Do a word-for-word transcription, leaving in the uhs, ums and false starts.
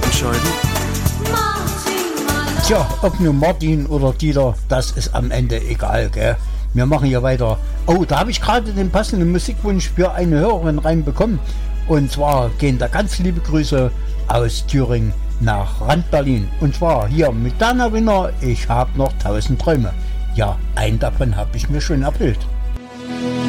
entscheiden? Tja, ob nur Martin oder Dieter, das ist am Ende egal, gell? Wir machen hier weiter. Oh, da habe ich gerade den passenden Musikwunsch für eine Hörerin reinbekommen. Und zwar gehen da ganz liebe Grüße aus Thüringen nach Rand Berlin. Und zwar hier mit Dana Winner, ich habe noch tausend Träume. Ja, einen davon habe ich mir schon erfüllt.